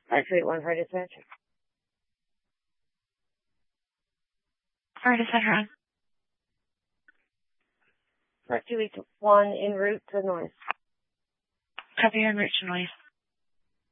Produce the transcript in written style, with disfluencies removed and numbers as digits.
531 for dispatch. Fire dispatcher on. For 281 en route to noise. Copy en route to noise.